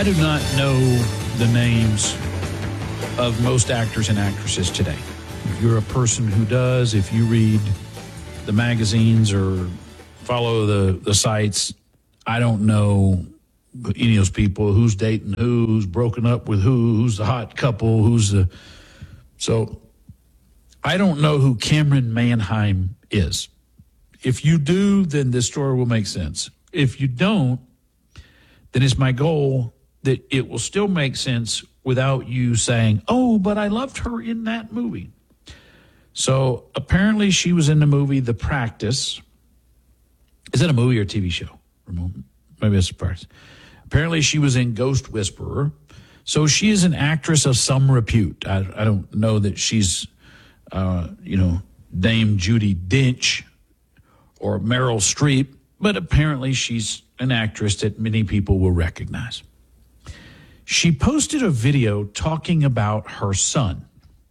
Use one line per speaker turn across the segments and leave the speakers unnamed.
I do not know the names of most actors and actresses today. If you're a person who does, if you read the magazines or follow the sites, I don't know any of those people, who's dating who's broken up with who's the hot couple, so I don't know who Cameron Manheim is. If you do, then this story will make sense. If you don't, then it's my goal that it will still make sense without you saying, oh, but I loved her in that movie. So apparently she was in the movie The Practice. Is that a movie or a TV show? Maybe it's a practice. Apparently she was in Ghost Whisperer. So she is an actress of some repute. I don't know that she's, Dame Judi Dench or Meryl Streep, but apparently she's an actress that many people will recognize. She posted a video talking about her son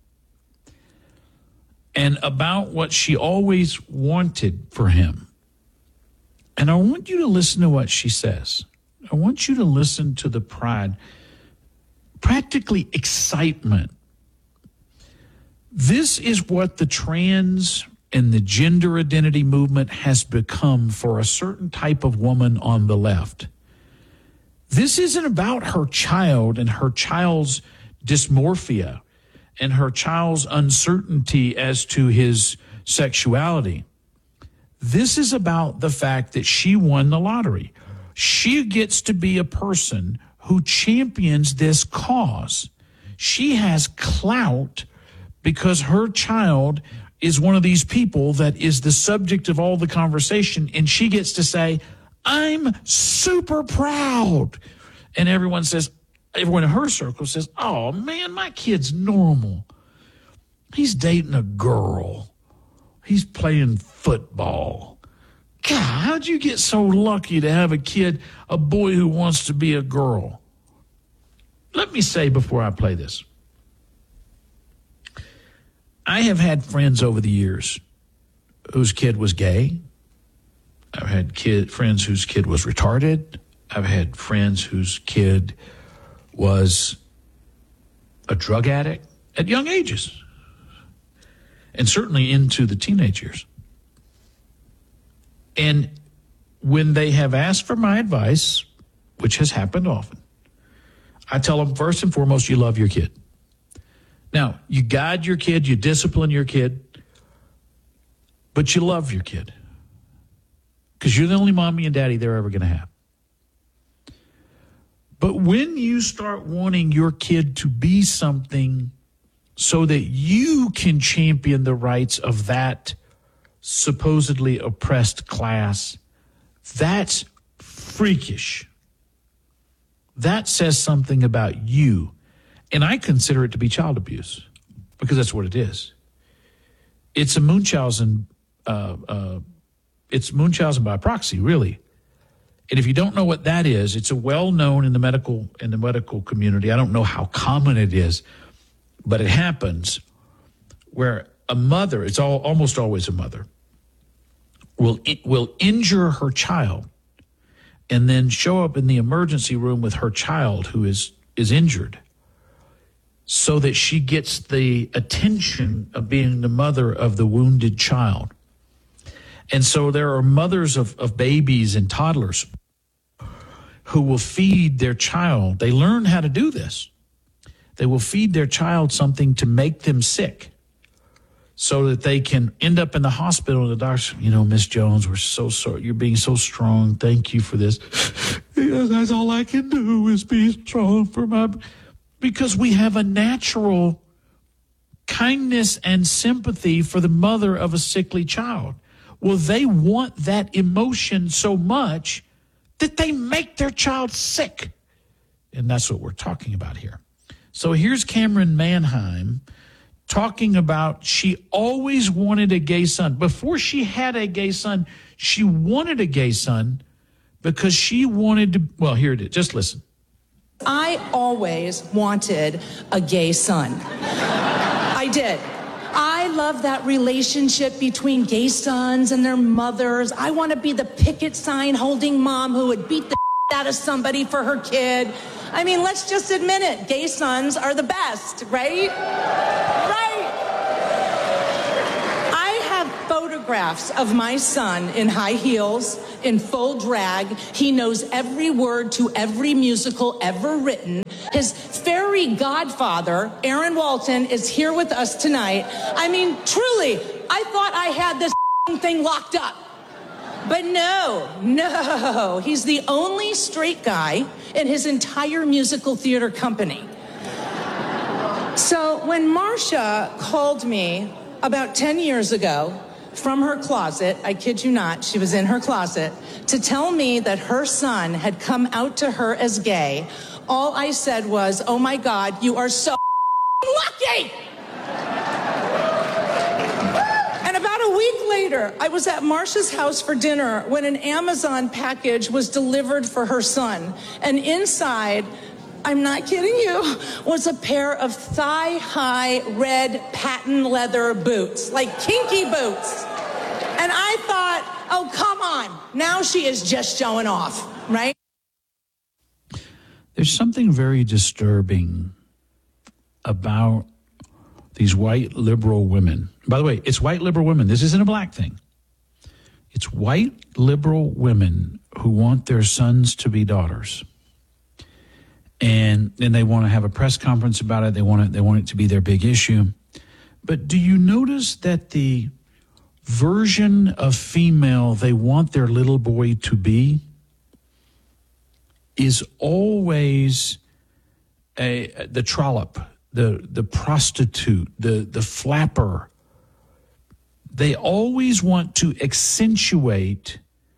and about what she always wanted for him. And I want you to listen to what she says. I want you to listen to the pride, practically excitement. This is what the trans and the gender identity movement has become for a certain type of woman on the left. This isn't about her child and her child's dysmorphia and her child's uncertainty as to his sexuality. This is about the fact that she won the lottery. She gets to be a person who champions this cause. She has clout because her child is one of these people that is the subject of all the conversation, and she gets to say, I'm super proud. And everyone in her circle says, oh, man, my kid's normal. He's dating a girl. He's playing football. God, how'd you get so lucky to have a kid, a boy who wants to be a girl? Let me say before I play this, I have had friends over the years whose kid was gay. I've had friends whose kid was retarded. I've had friends whose kid was a drug addict at young ages, and certainly into the teenage years. And when they have asked for my advice, which has happened often, I tell them, first and foremost, you love your kid. Now, you guide your kid, you discipline your kid, but you love your kid because you're the only mommy and daddy they're ever going to have. But when you start wanting your kid to be something so that you can champion the rights of that supposedly oppressed class, that's freakish. That says something about you. And I consider it to be child abuse because that's what it is. It's a Munchausen, it's Munchausen by proxy, really. And if you don't know what that is, it's a well-known in the medical community. I don't know how common it is, but it happens where a mother, it's almost always a mother, will injure her child and then show up in the emergency room with her child who is injured so that she gets the attention of being the mother of the wounded child. And so there are mothers of babies and toddlers who will feed their child. They learn how to do this. They will feed their child something to make them sick so that they can end up in the hospital. And the doctor, Miss Jones, we're so sorry. You're being so strong. Thank you for this. That's all I can do is be strong for because we have a natural kindness and sympathy for the mother of a sickly child. Well, they want that emotion so much that they make their child sick. And that's what we're talking about here. So here's Cameron Manheim talking about she always wanted a gay son. Before she had a gay son, she wanted a gay son because she wanted to, well, here it is. Just listen.
I always wanted a gay son. I did. I love that relationship between gay sons and their mothers. I want to be the picket sign holding mom who would beat the out of somebody for her kid. I mean, let's just admit it. Gay sons are the best, right? Right. I have photographs of my son in high heels, in full drag. He knows every word to every musical ever written. His fairy godfather, Aaron Walton, is here with us tonight. I mean, truly, I thought I had this thing locked up. But no, he's the only straight guy in his entire musical theater company. So when Marcia called me about 10 years ago from her closet, I kid you not, she was in her closet, to tell me that her son had come out to her as gay, all I said was, oh my God, you are so lucky! And about a week later, I was at Marcia's house for dinner when an Amazon package was delivered for her son. And inside, I'm not kidding you, was a pair of thigh-high red patent leather boots, like kinky boots. And I thought, oh, come on. Now she is just showing off, right?
There's something very disturbing about these white liberal women. By the way, it's white liberal women. This isn't a black thing. It's white liberal women who want their sons to be daughters. And then they want to have a press conference about it. They want it to be their big issue. But do you notice that the version of female they want their little boy to be is always the trollop, the prostitute, the flapper. They always want to accentuate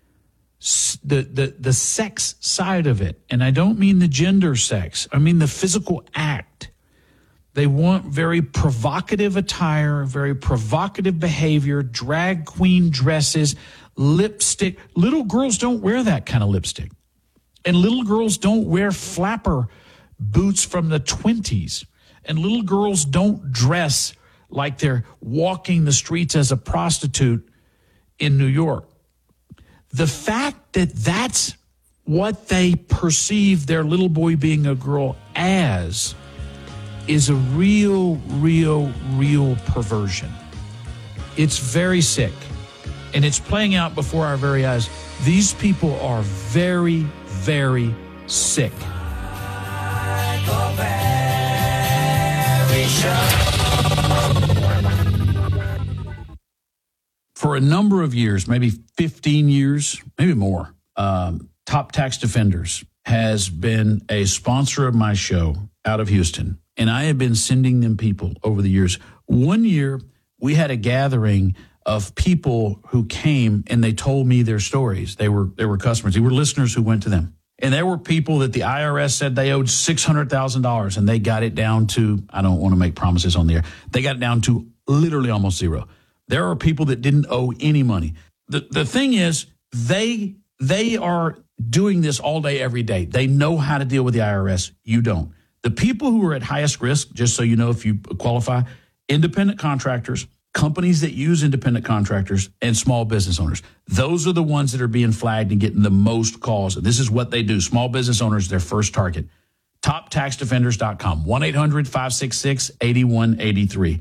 the sex side of it. And I don't mean the gender sex. I mean the physical act. They want very provocative attire, very provocative behavior, drag queen dresses, lipstick. Little girls don't wear that kind of lipstick. And little girls don't wear flapper boots from the 20s. And little girls don't dress like they're walking the streets as a prostitute in New York. The fact that that's what they perceive their little boy being a girl as is a real perversion. It's very sick, and it's playing out before our very eyes. These people are very, very sick. For a number of years, maybe 15 years, maybe more, Top Tax Defenders has been a sponsor of my show out of Houston. And I have been sending them people over the years. One year, we had a gathering of people who came and they told me their stories. They were customers. They were listeners who went to them. And there were people that the IRS said they owed $600,000, and they got it down to, I don't want to make promises on the air, they got it down to literally almost zero. There are people that didn't owe any money. The thing is, they are doing this all day, every day. They know how to deal with the IRS. You don't. The people who are at highest risk, just so you know if you qualify, independent contractors, companies that use independent contractors, and small business owners. Those are the ones that are being flagged and getting the most calls. This is what they do. Small business owners, their first target. TopTaxDefenders.com. 1-800-566-8183.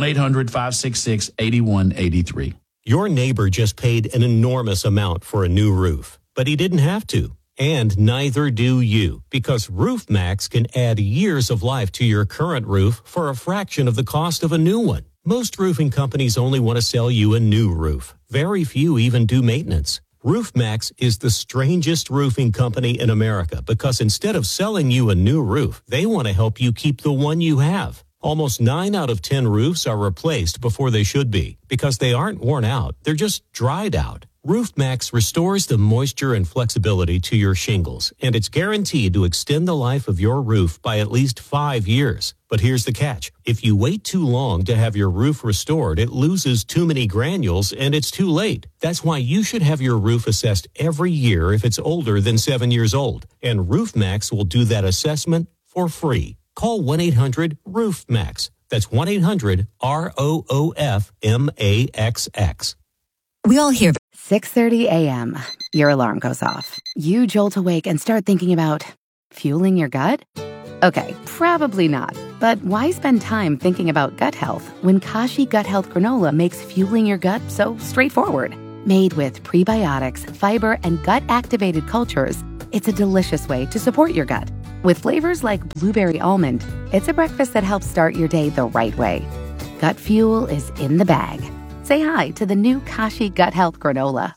1-800-566-8183.
Your neighbor just paid an enormous amount for a new roof, but he didn't have to. And neither do you, because RoofMax can add years of life to your current roof for a fraction of the cost of a new one. Most roofing companies only want to sell you a new roof. Very few even do maintenance. RoofMax is the strangest roofing company in America because instead of selling you a new roof, they want to help you keep the one you have. Almost 9 out of 10 roofs are replaced before they should be because they aren't worn out. They're just dried out. RoofMax restores the moisture and flexibility to your shingles, and it's guaranteed to extend the life of your roof by at least 5 years. But here's the catch. If you wait too long to have your roof restored, it loses too many granules and it's too late. That's why you should have your roof assessed every year if it's older than 7 years old. And RoofMax will do that assessment for free. Call 1-800-RoofMax. That's 1-800-ROOFMAXX.
We all hear 6:30 a.m., your alarm goes off. You jolt awake and start thinking about fueling your gut? Okay, probably not. But why spend time thinking about gut health when Kashi Gut Health Granola makes fueling your gut so straightforward? Made with prebiotics, fiber, and gut-activated cultures, it's a delicious way to support your gut. With flavors like blueberry almond, it's a breakfast that helps start your day the right way. Gut fuel is in the bag. Say hi to the new Kashi Gut Health Granola.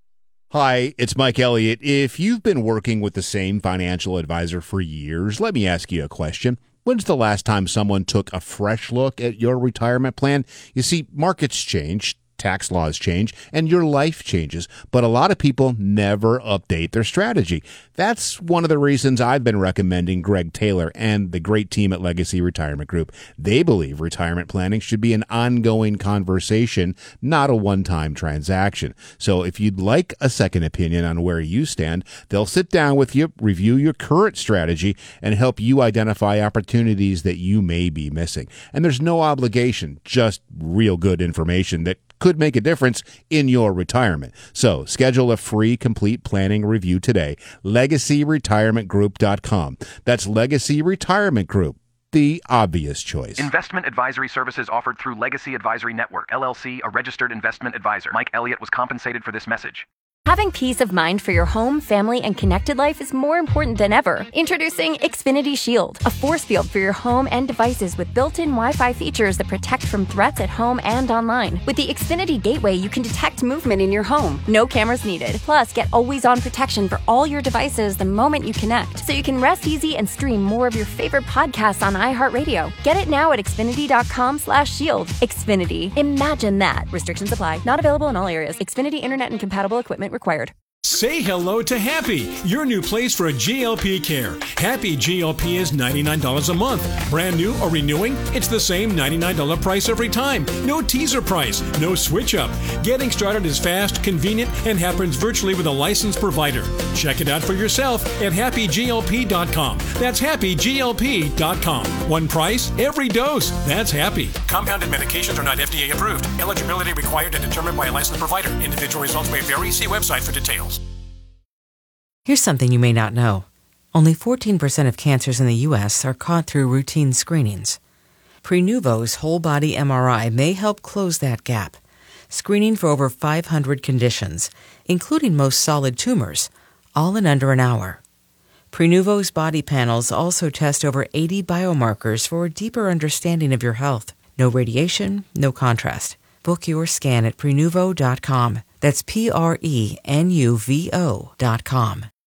Hi, it's Mike Elliott. If you've been working with the same financial advisor for years, let me ask you a question. When's the last time someone took a fresh look at your retirement plan? You see, markets change, tax laws change, and your life changes, but a lot of people never update their strategy. That's one of the reasons I've been recommending Greg Taylor and the great team at Legacy Retirement Group. They believe retirement planning should be an ongoing conversation, not a one-time transaction. So if you'd like a second opinion on where you stand, they'll sit down with you, review your current strategy, and help you identify opportunities that you may be missing. And there's no obligation, just real good information that could make a difference in your retirement. So schedule a free complete planning review today. LegacyRetirementGroup.com. That's Legacy Retirement Group, the obvious choice.
Investment advisory services offered through Legacy Advisory Network, LLC, a registered investment advisor. Mike Elliott was compensated for this message.
Having peace of mind for your home, family, and connected life is more important than ever. Introducing Xfinity Shield, a force field for your home and devices with built-in Wi-Fi features that protect from threats at home and online. With the Xfinity Gateway, you can detect movement in your home. No cameras needed. Plus, get always-on protection for all your devices the moment you connect, so you can rest easy and stream more of your favorite podcasts on iHeartRadio. Get it now at Xfinity.com/shield. Xfinity. Imagine that. Restrictions apply. Not available in all areas. Xfinity Internet and compatible equipment required.
Say hello to Happy, your new place for GLP care. Happy GLP is $99 a month. Brand new or renewing, it's the same $99 price every time. No teaser price, no switch up. Getting started is fast, convenient, and happens virtually with a licensed provider. Check it out for yourself at happyglp.com. That's happyglp.com. One price, every dose. That's Happy. Compounded medications are not FDA approved. Eligibility required and determined by a licensed provider. Individual results may vary. See website for details.
Here's something you may not know. Only 14% of cancers in the U.S. are caught through routine screenings. Prenuvo's whole-body MRI may help close that gap, screening for over 500 conditions, including most solid tumors, all in under an hour. Prenuvo's body panels also test over 80 biomarkers for a deeper understanding of your health. No radiation, no contrast. Book your scan at Prenuvo.com. That's Prenuvo.com.